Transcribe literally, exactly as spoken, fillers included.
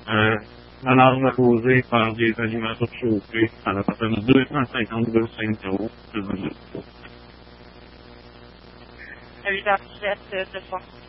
Euh, valeur imposée par des aliments surchauffés à la personne deux cent cinquante-deux euros. À huit heures dix-sept de soir.